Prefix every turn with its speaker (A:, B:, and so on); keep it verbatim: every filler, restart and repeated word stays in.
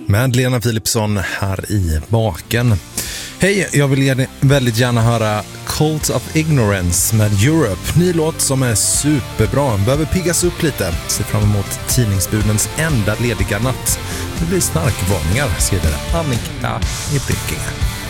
A: Med Lena Philipsson här i baken. Hej, jag vill väldigt gärna höra Cult of Ignorance med Europe. Ny låt som är superbra. Behöver piggas upp lite. Se fram emot tidningsbudens enda lediga natt. Det blir snarkvarningar, skriver Annika i Blekinge.